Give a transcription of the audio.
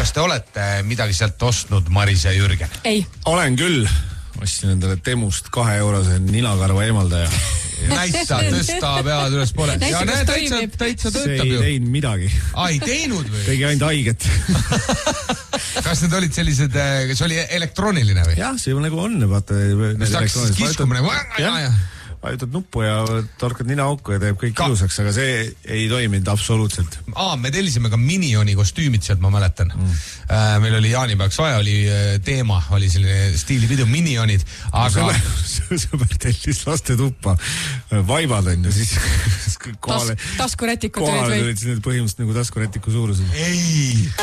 kas te olete midagi sealt ostnud, Maris ja Jürgen? Ei. Olen küll. Ostsin endale Temust 2-eurose ninakarva eemaldaja. Näita, tõsta pead üles poole. Ja näe, täitsa töötab ju. See ei teinud midagi. Ei teinud või? Tegi ainult haiget. Kas need olid sellised, kas oli elektrooniline või? Jah, see nagu on, vaata. Kas hakkas kiskumine? Vajutad nuppu ja torkad nina auku ja teeb kõik ilusaks, aga see ei toiminud absoluutselt. Me tellisime ka Minioni kostüümid sealt, ma mäletan. Meil oli jaanipäevaks vaja, oli teema, oli selline stiilipidu Minionid, aga... Sõber tellis laste tuppa vaibad on ja siis taskurätikud kohale tulid need põhimõtteliselt nagu taskurätiku suurused. Ei!